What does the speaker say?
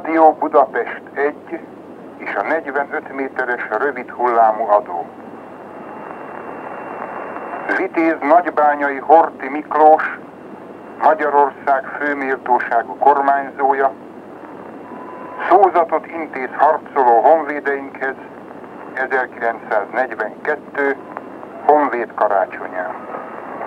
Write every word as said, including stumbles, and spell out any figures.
Rádió Budapest egy és a negyvenöt méteres rövid hullámú adó. Vitéz nagybányai Horthy Miklós, Magyarország főméltóságú kormányzója, szózatot intéz harcoló honvédeinkhez ezerkilencszáznegyvenkettő honvéd karácsonyán.